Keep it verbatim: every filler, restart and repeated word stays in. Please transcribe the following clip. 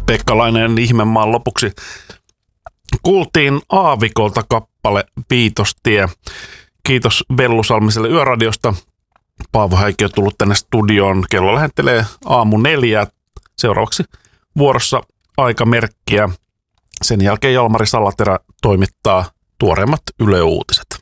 Pekkalainen Ihmemaan lopuksi kuultiin Aavikolta kappale Viitostie. Kiitos Vellusalmiselle Yöradiosta. Paavo Häikki on tullut tänne studioon. Kello lähentelee aamu neljää. Seuraavaksi vuorossa aikamerkkiä. Sen jälkeen Jalmari Salaterä toimittaa tuoreimmat Yle Uutiset.